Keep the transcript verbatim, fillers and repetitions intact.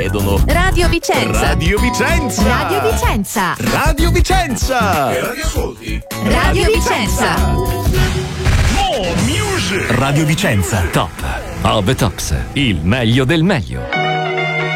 Vedono. Radio Vicenza. Radio Vicenza. Radio Vicenza. Radio Vicenza. E radio ascolti. Radio Vicenza. More music. Radio Vicenza. Top of the Tops. Il meglio del meglio.